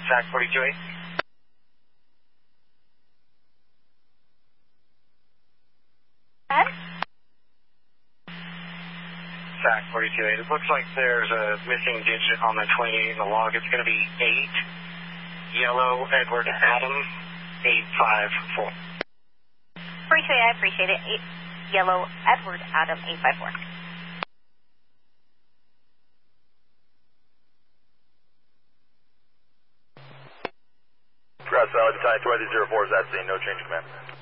SAC 428. SAC 428. It looks like there's a missing digit on the 28 in the log. It's going to be 8, Yellow Edward Adam 854. 428, I appreciate it. 8, Yellow Edward Adam 854. Grass Valley Battalion 2304 is at scene, no change in command.